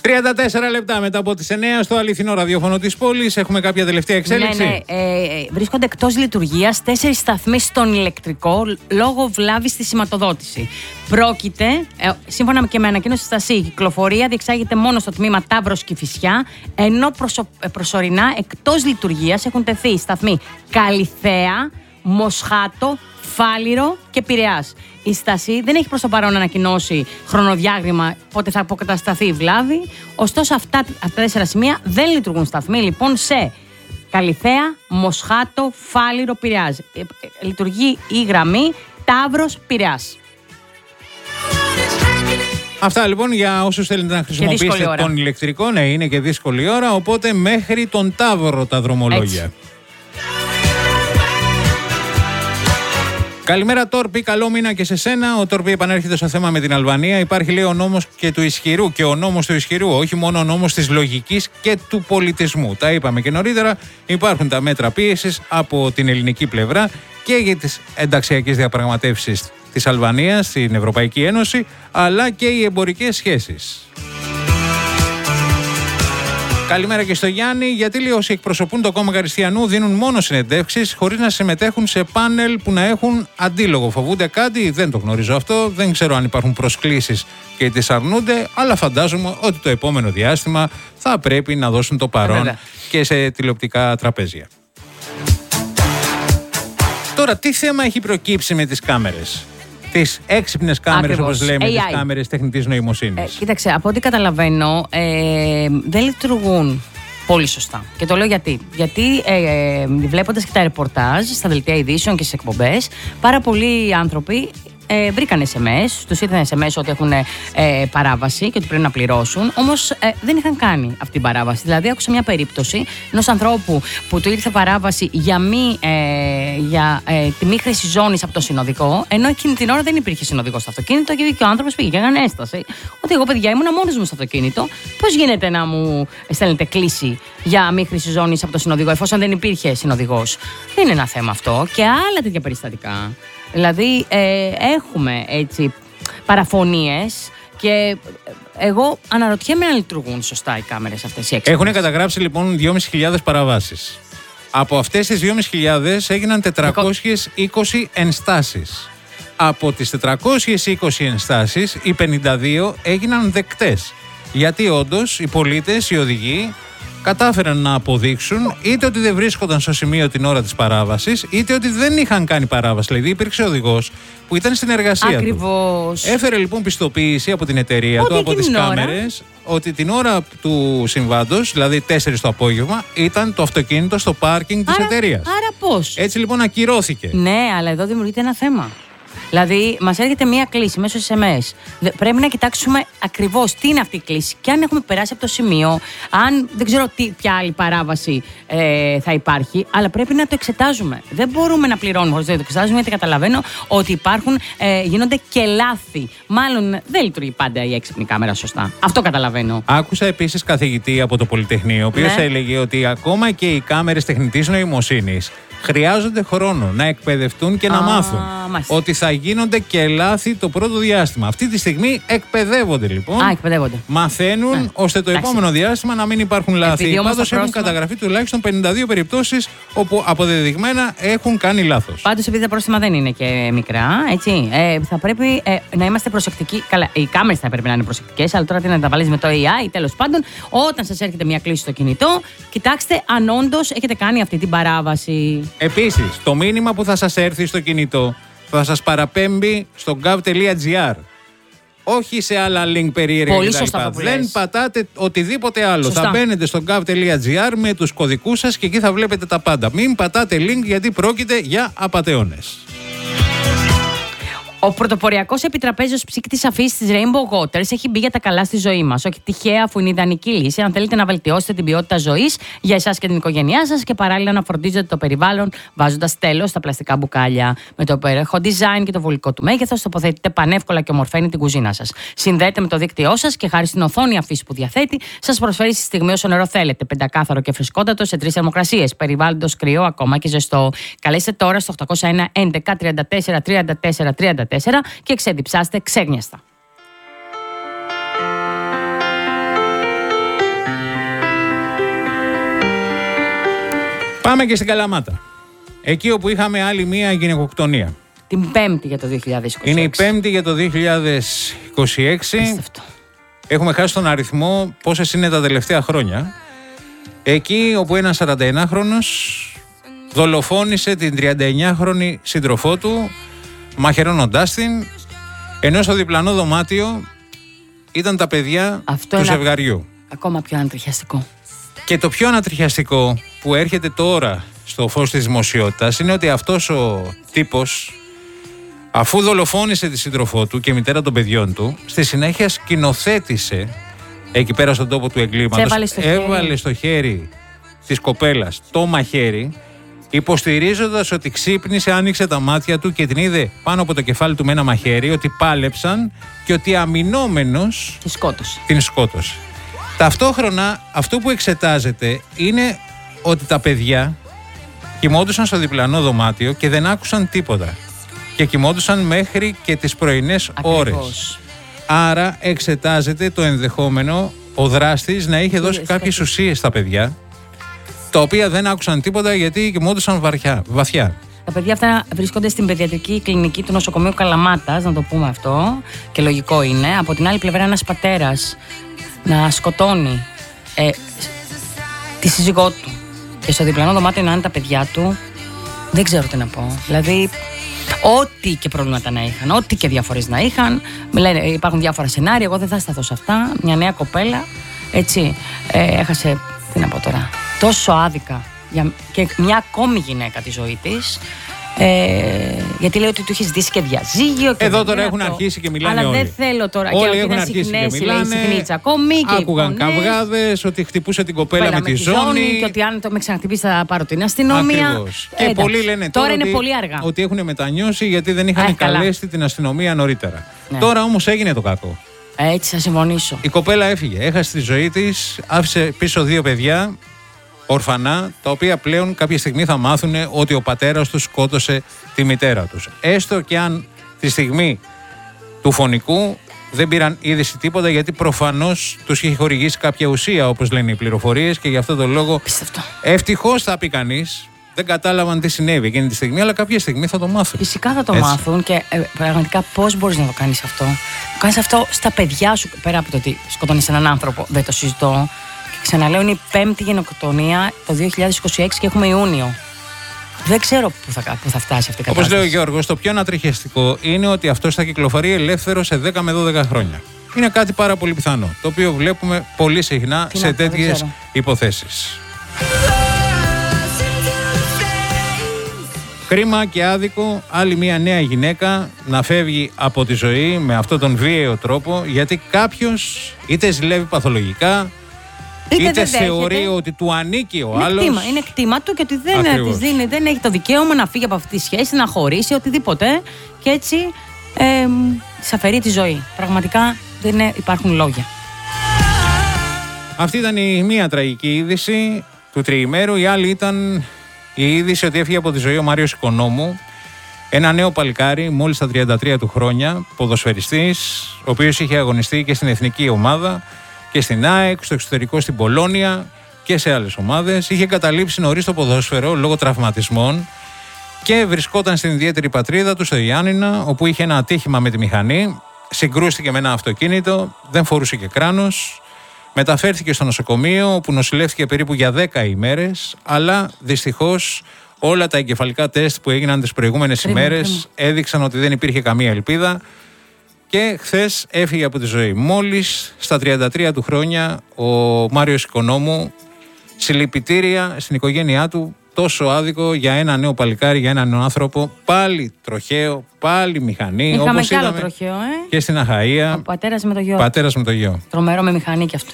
34 λεπτά μετά από τις 9 στο αληθινό ραδιόφωνο της πόλης. Έχουμε κάποια τελευταία εξέλιξη. Ναι. Βρίσκονται εκτός λειτουργίας 4 σταθμοί στον ηλεκτρικό λόγω βλάβης στη σηματοδότηση. Πρόκειται, σύμφωνα και με ανακοίνωση της ΣΤΑΣΥ, η κυκλοφορία διεξάγεται μόνο στο τμήμα Ταύρος Κηφισιά, ενώ προσωρινά εκτός λειτουργίας έχουν τεθεί οι σταθμοί Καλιθέα, Μοσχάτο, Φάληρο και Πειραιάς. Η ΣΤΑΣΥ δεν έχει προς το παρόν ανακοινώσει χρονοδιάγραμμα πότε θα αποκατασταθεί η βλάβη. Ωστόσο, αυτά τα 4 σημεία δεν λειτουργούν σταθμοί λοιπόν σε Καλιθέα, Μοσχάτο, Φάληρο, Πειραιάς. Λειτουργεί η γραμμή Ταύρος Πειραιάς. Αυτά λοιπόν για όσους θέλετε να χρησιμοποιήσετε τον ηλεκτρικό. Ναι, είναι και δύσκολη ώρα, οπότε μέχρι τον Ταύρο τα δρομολόγια. Έτσι. Καλημέρα Τόρπη, καλό μήνα και σε σένα. Ο Τόρπη επανέρχεται στο θέμα με την Αλβανία. Υπάρχει, λέει, ο νόμος και του ισχυρού και ο νόμος του ισχυρού, όχι μόνο ο νόμος της λογικής και του πολιτισμού. Τα είπαμε και νωρίτερα, υπάρχουν τα μέτρα πίεσης από την ελληνική πλευρά και για τις ενταξιακές διαπραγματεύσεις της Αλβανίας στην Ευρωπαϊκή Ένωση, αλλά και οι εμπορικές σχέσεις. Καλημέρα και στο Γιάννη. Γιατί, λέει, όσοι εκπροσωπούν το κόμμα Καριστιανού δίνουν μόνο συνεντεύξεις χωρίς να συμμετέχουν σε πάνελ που να έχουν αντίλογο? Φοβούνται κάτι? Δεν το γνωρίζω αυτό. Δεν ξέρω αν υπάρχουν προσκλήσεις και τις αρνούνται, αλλά φαντάζομαι ότι το επόμενο διάστημα θα πρέπει να δώσουν το παρόν και σε τηλεοπτικά τραπέζια. Τώρα, τι θέμα έχει προκύψει με τις κάμερες? Τις έξυπνες κάμερες, όπως λέμε, τις κάμερες τεχνητής νοημοσύνης. Κοίταξε, από ό,τι καταλαβαίνω, δεν λειτουργούν πολύ σωστά. Και το λέω γιατί. Γιατί βλέποντας και τα ρεπορτάζ στα δελτία ειδήσεων και στις εκπομπές, πάρα πολλοί άνθρωποι βρήκαν SMS, τους ήρθαν SMS ότι έχουν παράβαση και ότι πρέπει να πληρώσουν, όμως δεν είχαν κάνει αυτή την παράβαση. Δηλαδή, άκουσα μια περίπτωση ενός ανθρώπου που του ήρθε παράβαση για τη μη χρήση ζώνης από το συνοδικό, ενώ εκείνη την ώρα δεν υπήρχε συνοδικό στο αυτοκίνητο και ο άνθρωπος πήγε και έκανε ένσταση. Ότι εγώ, παιδιά, ήμουν μόνος μου στο αυτοκίνητο. Πώς γίνεται να μου στέλνετε κλήση για μη χρήση ζώνης από το συνοδικό, εφόσον δεν υπήρχε συνοδηγός? Δεν είναι ένα θέμα αυτό. Και άλλα τέτοια περιστατικά. Δηλαδή έχουμε έτσι παραφωνίες και εγώ αναρωτιέμαι αν λειτουργούν σωστά οι κάμερες αυτές οι έξυπνες. Έχουν καταγράψει λοιπόν 2.500 παραβάσεις. Από αυτές τις 2.500 έγιναν 420 ενστάσεις. Από τις 420 ενστάσεις οι 52 έγιναν δεκτές. Γιατί όντως οι πολίτες, οι οδηγοί κατάφεραν να αποδείξουν είτε ότι δεν βρίσκονταν στο σημείο την ώρα της παράβασης, είτε ότι δεν είχαν κάνει παράβαση. Δηλαδή υπήρξε οδηγός που ήταν στην εργασία Ακριβώς. του. Έφερε λοιπόν πιστοποίηση από την εταιρεία του, από τις κάμερες, ότι την ώρα του συμβάντος, δηλαδή 4 το απόγευμα, ήταν το αυτοκίνητο στο πάρκινγκ της εταιρείας. Άρα πώς? Έτσι λοιπόν ακυρώθηκε. Ναι, αλλά εδώ δημιουργείται ένα θέμα. Δηλαδή, μας έρχεται μία κλήση μέσω SMS. Πρέπει να κοιτάξουμε ακριβώς τι είναι αυτή η κλήση και αν έχουμε περάσει από το σημείο, αν δεν ξέρω ποια άλλη παράβαση θα υπάρχει, αλλά πρέπει να το εξετάζουμε. Δεν μπορούμε να πληρώνουμε χωρίς να το εξετάζουμε, γιατί καταλαβαίνω ότι γίνονται και λάθη. Μάλλον δεν λειτουργεί πάντα η έξυπνη κάμερα σωστά. Αυτό καταλαβαίνω. Άκουσα επίσης καθηγητή από το Πολυτεχνείο, ο οποίος έλεγε ότι ακόμα και οι κάμερες τεχνητής νοημοσύνης χρειάζονται χρόνο να εκπαιδευτούν και να μάθουν. Ότι θα γίνονται και λάθη το πρώτο διάστημα. Αυτή τη στιγμή εκπαιδεύονται λοιπόν. Εκπαιδεύονται. Μαθαίνουν ώστε το επόμενο διάστημα να μην υπάρχουν λάθη. Πάντως έχουν καταγραφεί τουλάχιστον 52 περιπτώσεις όπου αποδεδειγμένα έχουν κάνει λάθος. Πάντως, επειδή τα πρόστιμα δεν είναι και μικρά, έτσι, θα πρέπει να είμαστε προσεκτικοί. Καλά, οι κάμερες θα πρέπει να είναι προσεκτικές, αλλά τώρα τι να τα βάλεις με το AI. Τέλος πάντων, όταν σας έρχεται μια κλήση στο κινητό, κοιτάξτε αν όντως έχετε κάνει αυτή την παράβαση. Επίσης, το μήνυμα που θα σας έρθει στο κινητό θα σας παραπέμπει στο gov.gr. Όχι σε άλλα link περίεργα. Πολύ σωστά που δεν πατάτε οτιδήποτε άλλο. Σωστά. Θα μπαίνετε στο gov.gr με τους κωδικούς σας και εκεί θα βλέπετε τα πάντα. Μην πατάτε link γιατί πρόκειται για απατεώνες. Ο πρωτοποριακός επιτραπέζιος ψύκτης αφής της Rainbow Waters έχει μπει για τα καλά στη ζωή μας. Όχι τυχαία, αφού είναι ιδανική λύση αν θέλετε να βελτιώσετε την ποιότητα ζωής για εσάς και την οικογένειά σας και παράλληλα να φροντίζετε το περιβάλλον βάζοντας τέλος στα πλαστικά μπουκάλια. Με το υπέροχο design και το βολικό του μέγεθος τοποθετείτε πανεύκολα και ομορφαίνει την κουζίνα σας. Συνδέετε με το δίκτυό σας και χάρη στην οθόνη αφής που διαθέτει, σας προσφέρει στη στιγμή όσο νερό θέλετε. Πεντακάθαρο και φρεσκότατο σε 3 θερμοκρασίες. Περιβάλλοντος κρύο, ακόμα και ζεστό. Καλέστε τώρα στο 801 11 34 34 34 και ξεδιψάστε ξέγνιαστα. Πάμε και στην Καλαμάτα. Εκεί όπου είχαμε άλλη μία γυναικοκτονία. Την Πέμπτη για το 2026. Είναι η Πέμπτη για το 2026. Έχουμε χάσει τον αριθμό πόσες είναι τα τελευταία χρόνια. Εκεί όπου ένας 41χρονος δολοφόνησε την 39χρονη σύντροφό του, μαχαιρώνοντάς την, ενώ στο διπλανό δωμάτιο ήταν τα παιδιά του ζευγαριού. Ακόμα πιο ανατριχιαστικό. Και το πιο ανατριχιαστικό που έρχεται τώρα στο φως της δημοσιότητας είναι ότι αυτός ο τύπος, αφού δολοφόνησε τη σύντροφό του και μητέρα των παιδιών του, στη συνέχεια σκηνοθέτησε εκεί πέρα στον τόπο του εγκλήματος, έβαλε στο χέρι της κοπέλας το μαχαίρι, υποστηρίζοντας ότι ξύπνησε, άνοιξε τα μάτια του και την είδε πάνω από το κεφάλι του με ένα μαχαίρι, ότι πάλεψαν και ότι αμυνόμενος την σκότωσε. Ταυτόχρονα αυτό που εξετάζεται είναι ότι τα παιδιά κοιμόντουσαν στο διπλανό δωμάτιο και δεν άκουσαν τίποτα. Και κοιμόντουσαν μέχρι και τις πρωινές ώρες. Άρα εξετάζεται το ενδεχόμενο ο δράστης να είχε δώσει κάποιες ουσίες στα παιδιά, τα οποία δεν άκουσαν τίποτα γιατί κοιμόντουσαν βαθιά. Τα παιδιά αυτά βρίσκονται στην παιδιατρική κλινική του νοσοκομείου Καλαμάτας, να το πούμε αυτό, και λογικό είναι. Από την άλλη πλευρά, ένας πατέρας να σκοτώνει τη σύζυγό του και στο διπλανό δωμάτιο να είναι τα παιδιά του, δεν ξέρω τι να πω. Δηλαδή, ό,τι και προβλήματα να είχαν, ό,τι και διαφορές να είχαν, λένε, υπάρχουν διάφορα σενάρια, εγώ δεν θα σταθώ σε αυτά. Μια νέα κοπέλα, έτσι, έχασε, τι να πω τώρα, τόσο άδικα και μια ακόμη γυναίκα τη ζωή της. Γιατί λέει ότι του έχει ζητήσει και διαζύγιο. Και εδώ τώρα έχουν αρχίσει και μιλάνε όλοι. Αλλά δεν θέλω τώρα. Όλοι έχουν αρχίσει και μιλάνε. Άκουγαν καυγάδες, ότι χτυπούσε την κοπέλα με τη ζώνη. Και ότι αν το με ξαναχτυπήσει θα πάρω την αστυνομία. Ακριβώς. Και πολλοί λένε τώρα είναι πολύ αργά. Ότι έχουν μετανιώσει γιατί δεν είχαν καλέσει την αστυνομία νωρίτερα. Ναι. Τώρα όμως έγινε το κακό. Έτσι θα συμφωνήσω. Η κοπέλα έφυγε. Έχασε τη ζωή της, άφησε πίσω 2 παιδιά. Ορφανά, τα οποία πλέον κάποια στιγμή θα μάθουν ότι ο πατέρας τους σκότωσε τη μητέρα τους. Έστω και αν τη στιγμή του φωνικού δεν πήραν είδηση τίποτα, γιατί προφανώς τους είχε χορηγήσει κάποια ουσία, όπως λένε οι πληροφορίες, και γι' αυτό τον λόγο ευτυχώς θα πει κανείς, δεν κατάλαβαν τι συνέβη εκείνη τη στιγμή, αλλά κάποια στιγμή θα το μάθουν. Φυσικά θα το μάθουν και πραγματικά πώς μπορείς να το κάνεις αυτό. Το κάνεις αυτό στα παιδιά σου, πέρα από το ότι σκοτώνεις έναν άνθρωπο, δεν το συζητώ. Ξαναλέω, είναι η 5η γενοκτονία το 2026 και έχουμε Ιούνιο. Δεν ξέρω πού θα φτάσει αυτή η κατάσταση. Όπως λέει ο Γιώργος, το πιο ανατριχιαστικό είναι ότι αυτός θα κυκλοφορεί ελεύθερο σε 10 με 12 χρόνια. Είναι κάτι πάρα πολύ πιθανό, το οποίο βλέπουμε πολύ συχνά σε τέτοιες υποθέσεις. Κρίμα και άδικο άλλη μια νέα γυναίκα να φεύγει από τη ζωή με αυτόν τον βίαιο τρόπο, γιατί κάποιος είτε ζηλεύει παθολογικά, είτε θεωρεί ότι του ανήκει ο άλλος. Είναι κτήμα του και ότι δεν έχει το δικαίωμα να φύγει από αυτή τη σχέση, να χωρίσει, οτιδήποτε. Και έτσι της αφαιρεί τη ζωή. Πραγματικά δεν υπάρχουν λόγια. Αυτή ήταν η μία τραγική είδηση του τριημέρου. Η άλλη ήταν η είδηση ότι έφυγε από τη ζωή ο Μάριος Οικονόμου. Ένα νέο παλικάρι, μόλις στα 33 του χρόνια, ποδοσφαιριστής, ο οποίος είχε αγωνιστεί και στην εθνική ομάδα και στην ΑΕΚ, στο εξωτερικό στην Πολώνια και σε άλλες ομάδες. Είχε καταλήψει νωρίς το ποδόσφαιρο λόγω τραυματισμών και βρισκόταν στην ιδιαίτερη πατρίδα του, στο Γιάννηνα, όπου είχε ένα ατύχημα με τη μηχανή. Συγκρούστηκε με ένα αυτοκίνητο, δεν φορούσε και κράνος. Μεταφέρθηκε στο νοσοκομείο, όπου νοσηλεύτηκε περίπου για 10 ημέρες, αλλά δυστυχώς όλα τα εγκεφαλικά τεστ που έγιναν τις προηγούμενες ημέρες έδειξαν ότι δεν υπήρχε καμία ελπίδα. Και χθες έφυγε από τη ζωή. Μόλις στα 33 του χρόνια ο Μάριος Οικονόμου. Συλληπιτήρια στην οικογένειά του. Τόσο άδικο για ένα νέο παλικάρι, για έναν νέο άνθρωπο. Πάλι τροχαίο, πάλι μηχανή. Είχαμε όπως κι άλλο τροχαίο, και στην Αχαΐα. Ο πατέρας με το γιο. Πατέρας με το γιο. Τρομερό με μηχανή κι αυτό.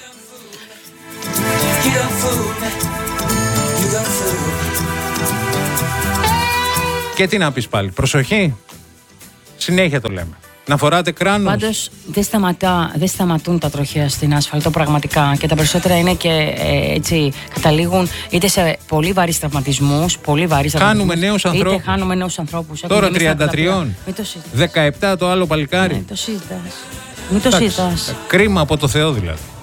Και τι να πεις πάλι, προσοχή. Συνέχεια το λέμε. Να φοράτε κράνος. Πάντως δεν σταματούν τα τροχαία στην άσφαλτο πραγματικά, και τα περισσότερα είναι και έτσι καταλήγουν είτε σε πολύ βαρύς τραυματισμούς, Χάνουμε νέους ανθρώπους. Είτε χάνουμε νέους ανθρώπους. Τώρα 33, 17 το άλλο παλικάρι. Μην το συζητάς. Κρίμα από το Θεό δηλαδή.